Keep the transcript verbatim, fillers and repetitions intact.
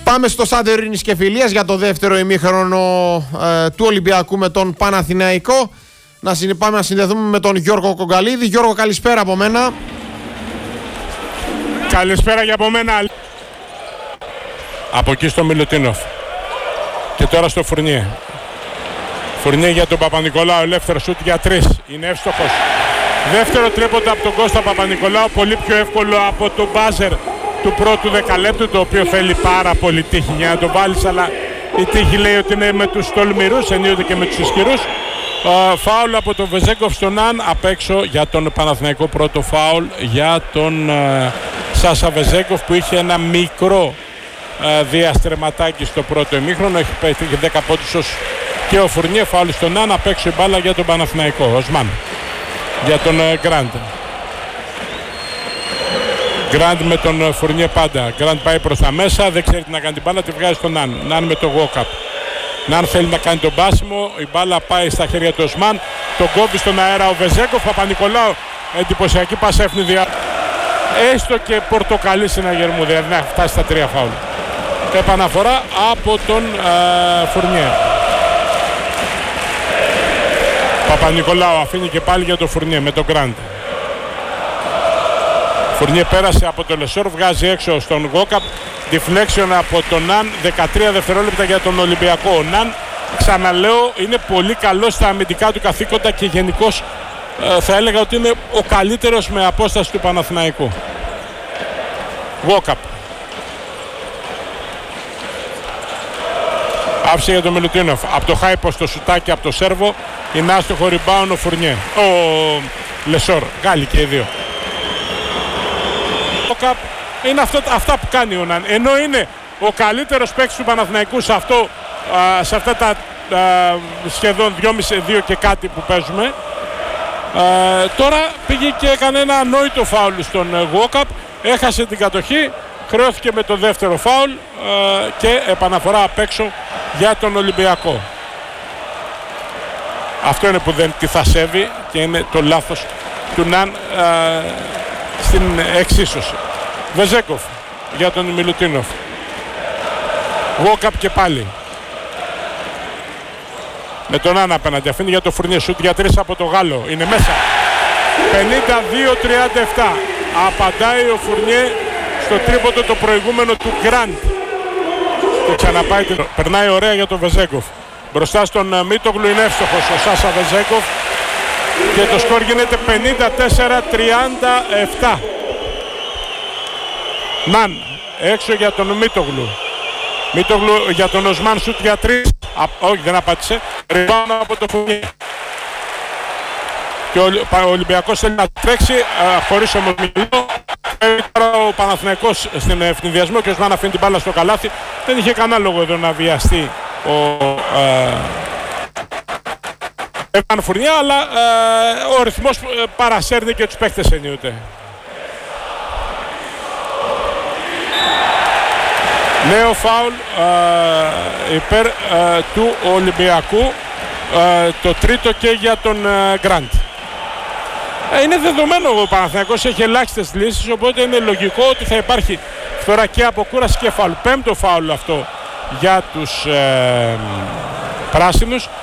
Πάμε στο Στάδιο Ειρήνης και Φιλίας για το δεύτερο ημίχρονο ε, του Ολυμπιακού με τον Παναθηναϊκό. Να συν, πάμε να συνδεθούμε με τον Γιώργο Κογκαλίδη. Γιώργο, καλησπέρα από μένα. Καλησπέρα και από μένα. Από εκεί στο Μιλουτίνοφ. Και τώρα στο Φουρνιέ. Φουρνιέ για τον Παπα-Νικολάου. Ελεύθερο σούτ για τρεις. Είναι εύστοχος. Δεύτερο τρίποντα από τον Κώστα Παπα-Νικολάου. Πολύ πιο εύκολο από τον μπάζερ του πρώτου δεκαλέπτου, το οποίο θέλει πάρα πολύ τύχη για να το βάλεις, αλλά η τύχη λέει ότι είναι με τους τολμηρούς, ενίοτε και με τους ισχυρούς. Uh, φάουλ από τον Βεζέγκοφ στον Ναν, απ' έξω για τον Παναθηναϊκό. Πρώτο φάουλ για τον uh, Σάσα Βεζέγκοφ, που είχε ένα μικρό uh, διαστρεματάκι στο πρώτο ημίχρονο. Έχει πετύχει δέκα πόντους και ο Φουρνιέ. Φάουλ στον Ναν, απ' έξω η μπάλα για τον Παναθηναϊκό. Οσμάν για τον Γκραντ. uh, Γκραντ με τον Φουρνιέ πάντα. Γκραντ πάει προς τα μέσα, δεν ξέρει τι να κάνει την μπάλα, τη βγάζει στον Ναν. Ναν με το Γόκαπ. Ναν θέλει να κάνει τον πάσιμο, η μπάλα πάει στα χέρια του Οσμάν, τον κόβει στον αέρα ο Βεζέγκοφ. Παπα-Νικολάου, εντυπωσιακή πάσα ευνηδιά. Έστω και πορτοκαλί συναγερμού, δηλαδή να φτάσει στα τρία φάουλ. Επαναφορά από τον ε, Φουρνιέ. Παπα-Νικολάου αφήνει και πάλι για τον Φουρνιέ με τον Γκραντ. Φουρνιέ πέρασε από το Λεσόρ, βγάζει έξω στον Γόκαπ. Deflection από τον Ναν, δεκατρία δευτερόλεπτα για τον Ολυμπιακό. Ο Ναν, ξαναλέω, είναι πολύ καλός στα αμυντικά του καθήκοντα και γενικώς ε, θα έλεγα ότι είναι ο καλύτερος με απόσταση του Παναθηναϊκού. Γόκαπ. Άφησε για τον Μιλουτίνοφ. Από το Χάιπο στο σουτάκι από το Σέρβο. Είναι άστοχο rebound ο Φουρνιέ. Ο Λεσόρ. Γάλλοι και οι δύο. Γόκαπ. Είναι αυτό, αυτά που κάνει ο Ναν. Ενώ είναι ο καλύτερος παίκτης του Παναθηναϊκού σε, αυτό, α, σε αυτά τα α, σχεδόν δυόμισι δύο και κάτι που παίζουμε. Α, τώρα πήγε και έκανε ένα ανόητο φάουλ στον Γουόκαπ. Έχασε την κατοχή. Χρεώθηκε με το δεύτερο φάουλ α, και επαναφορά απ' έξω για τον Ολυμπιακό. Αυτό είναι που δεν τη θα σέβει και είναι το λάθος του Ναν α, στην εξίσωση. Βεζέγκοφ για τον Μιλουτίνοφ. Γόκαπ και πάλι. Με τον Άννα απέναντι. Αφήνει για το Φουρνιέ. Σουτ για τρεις από το Γάλλο. Είναι μέσα. πενήντα δύο τριάντα επτά. Απαντάει ο Φουρνιέ στο τρίποντο το προηγούμενο του Γκραντ. Και ξαναπάει. Περνάει ωραία για τον Βεζέγκοφ. Μπροστά στον Μίτογλου είναι εύστοχος ο Σάσα Βεζέγκοφ. Και το σκορ γίνεται πενήντα τέσσερα τριάντα επτά. Ναν, έξω για τον Μίτογλου. Μίτογλου για τον Οσμάν, σουτ για τρεις. Α, όχι, δεν απάντησε. Ριμπάνω από το Φουρνιέ. Και ο, ο Ολυμπιακός θέλει να τρέξει, α, χωρίς όμως μυαλό. Τώρα ο Παναθηναϊκός στην ευνηδιασμό και ο Οσμάν αφήνει την μπάλα στο καλάθι. Δεν είχε κανένα λόγο εδώ να βιαστεί ο Εβάν Φουρνιέ, αλλά α, ο ρυθμός παρασέρνει και τους παίχτες ενίοτε. Νέο φάουλ ε, υπέρ ε, του Ολυμπιακού, ε, το τρίτο και για τον Γκραντ. Ε, είναι δεδομένο ο Παναθηναϊκός έχει ελάχιστες λύσεις, οπότε είναι λογικό ότι θα υπάρχει φθορά και αποκούραση και φάουλ. Πέμπτο φάουλ αυτό για τους ε, πράσινους.